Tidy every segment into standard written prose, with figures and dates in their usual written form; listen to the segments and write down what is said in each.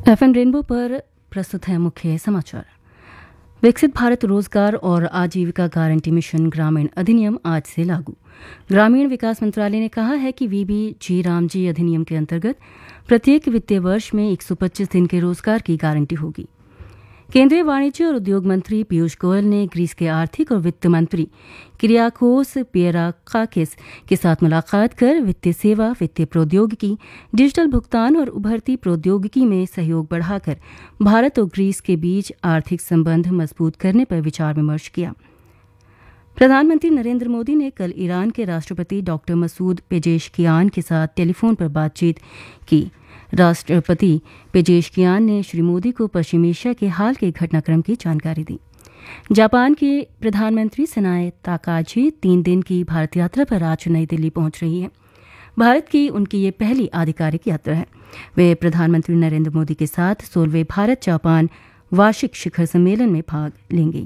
FM rainbow पर प्रस्तुत है मुख्य समाचार। विकसित भारत रोजगार और आजीविका गारंटी मिशन ग्रामीण अधिनियम आज से लागू। ग्रामीण विकास मंत्रालय ने कहा है कि वीबीजी रामजी अधिनियम के अंतर्गत प्रत्येक वित्तीय वर्ष में 125 दिन के रोजगार की गारंटी होगी। केंद्रीय वाणिज्य और उद्योग मंत्री पीयूष गोयल ने ग्रीस के आर्थिक और वित्त मंत्री किरियाकोस पियराकाकिस के साथ मुलाकात कर वित्तीय सेवा, वित्तीय प्रौद्योगिकी, डिजिटल भुगतान और उभरती प्रौद्योगिकी में सहयोग बढ़ाकर भारत और ग्रीस के बीच आर्थिक संबंध मजबूत करने पर विचार विमर्श किया। प्रधानमंत्री नरेंद्र मोदी ने कल ईरान के राष्ट्रपति डॉक्टर मसूद पेजेशकियान के साथ टेलीफोन पर बातचीत की। राष्ट्रपति पेजेशकियान ने श्री मोदी को पश्चिम एशिया के हाल के घटनाक्रम की जानकारी दी। जापान के प्रधानमंत्री सनाए ताकाजी 3 दिन की भारत यात्रा पर आज नई दिल्ली पहुंच रही है। भारत की उनकी ये पहली आधिकारिक यात्रा है। वे प्रधानमंत्री नरेंद्र मोदी के साथ 16वें भारत जापान वार्षिक शिखर सम्मेलन में भाग लेंगी।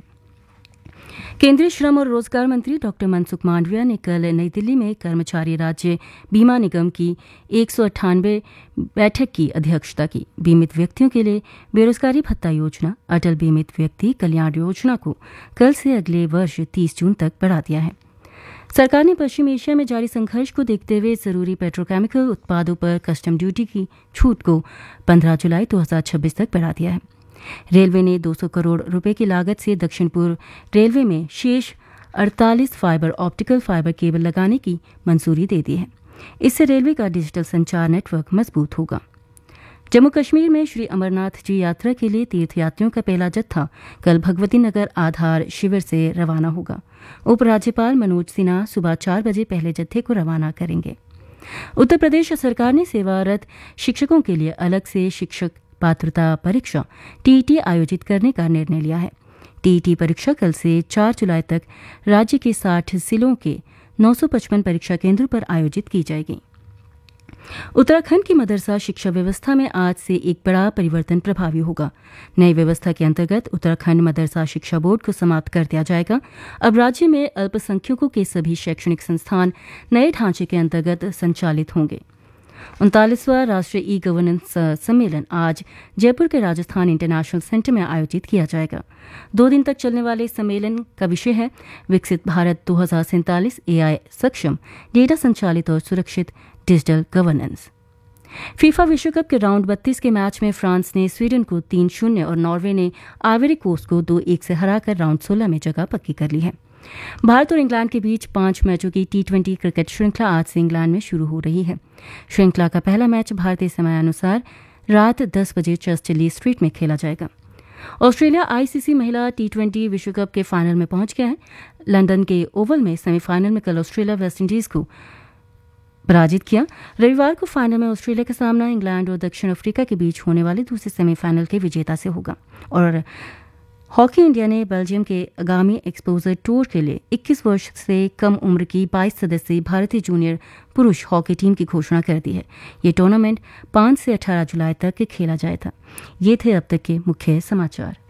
केंद्रीय श्रम और रोजगार मंत्री डॉक्टर मनसुख मांडविया ने कल नई दिल्ली में कर्मचारी राज्य बीमा निगम की 198 बैठक की अध्यक्षता की। बीमित व्यक्तियों के लिए बेरोजगारी भत्ता योजना, अटल बीमित व्यक्ति कल्याण योजना को कल से अगले वर्ष 30 जून तक बढ़ा दिया है। सरकार ने पश्चिम एशिया में जारी संघर्ष को देखते हुए जरूरी पेट्रोकेमिकल उत्पादों पर कस्टम ड्यूटी की छूट को 15 जुलाई 2026 तक बढ़ा दिया है। रेलवे ने 200 करोड़ रुपए की लागत से दक्षिण पूर्व रेलवे में शेष 48 फाइबर ऑप्टिकल फाइबर केबल लगाने की मंजूरी दे दी है। इससे रेलवे का डिजिटल संचार नेटवर्क मजबूत होगा। जम्मू कश्मीर में श्री अमरनाथ जी यात्रा के लिए तीर्थयात्रियों का पहला जत्था कल भगवती नगर आधार शिविर से रवाना होगा। उपराज्यपाल मनोज सिन्हा सुबह 4 बजे पहले जत्थे को रवाना करेंगे। उत्तर प्रदेश सरकार ने सेवारत शिक्षकों के लिए अलग से शिक्षक पात्रता परीक्षा टीईटी आयोजित करने का निर्णय लिया है। टीईटी परीक्षा कल से 4 जुलाई तक राज्य के 60 जिलों के 955 परीक्षा केंद्रों पर आयोजित की जाएगी। उत्तराखंड की मदरसा शिक्षा व्यवस्था में आज से एक बड़ा परिवर्तन प्रभावी होगा। नई व्यवस्था के अंतर्गत उत्तराखंड मदरसा शिक्षा बोर्ड को समाप्त कर दिया जाएगा। अब राज्य में अल्पसंख्यकों के सभी शैक्षणिक संस्थान नए ढांचे के अंतर्गत संचालित होंगे। 39वां राष्ट्रीय ई गवर्नेंस सम्मेलन आज जयपुर के राजस्थान इंटरनेशनल सेंटर में आयोजित किया जाएगा। 2 दिन तक चलने वाले सम्मेलन का विषय है विकसित भारत 2047 एआई सक्षम, डेटा संचालित और सुरक्षित डिजिटल गवर्नेंस। फीफा विश्व कप के राउंड 32 के मैच में फ्रांस ने स्वीडन को 3-0 और नॉर्वे ने आइवरी कोस्ट को 2-1 से हराकर राउंड 16 में जगह पक्की कर ली है। भारत और इंग्लैंड के बीच 5 मैचों की टी20 क्रिकेट श्रृंखला आज से इंग्लैंड में शुरू हो रही है। श्रृंखला का पहला मैच भारतीय समयानुसार रात 10 बजे चर्चिल स्ट्रीट में खेला जाएगा। ऑस्ट्रेलिया आईसीसी महिला टी20 विश्व कप के फाइनल में पहुंच गया है। लंदन के ओवल में सेमीफाइनल में कल ऑस्ट्रेलिया वेस्टइंडीज को पराजित किया। रविवार को फाइनल में ऑस्ट्रेलिया का सामना इंग्लैंड और दक्षिण अफ्रीका के बीच होने वाले दूसरे सेमीफाइनल के विजेता से होगा। और हॉकी इंडिया ने बेल्जियम के आगामी एक्सपोजर टूर के लिए 21 वर्ष से कम उम्र की 22 सदस्यीय भारतीय जूनियर पुरुष हॉकी टीम की घोषणा कर दी है। ये टूर्नामेंट 5 से 18 जुलाई तक खेला जाएगा। ये थे अब तक के मुख्य समाचार।